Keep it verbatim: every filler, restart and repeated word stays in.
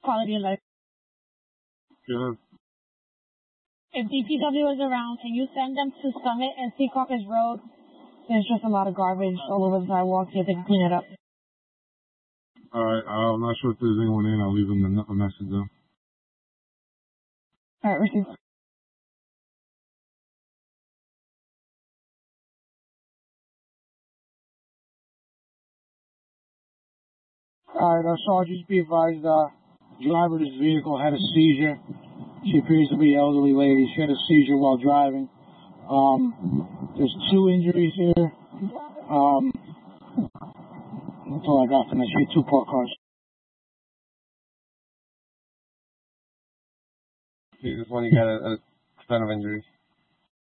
quality of life. Good. If D P W is around, can you send them to Summit and Secaucus Road? There's just a lot of garbage all over the sidewalk. See if they can clean it up. All right. I'm not sure if there's anyone in. I'll leave them a message though. All right, receive. All right, uh, Sergeant, be advised, uh, driver of this vehicle had a seizure. She appears to be an elderly lady. She had a seizure while driving. Um, there's two injuries here. Um, that's all I got from this. She had two parked cars. This one you got a, a ton of injuries.